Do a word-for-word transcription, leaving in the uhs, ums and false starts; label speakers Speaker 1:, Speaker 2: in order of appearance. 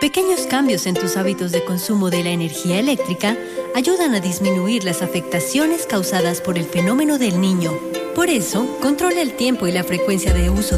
Speaker 1: Pequeños cambios en tus hábitos de consumo de la energía eléctrica ayudan a disminuir las afectaciones causadas por el fenómeno del Niño. Por eso, controla el tiempo y la frecuencia de uso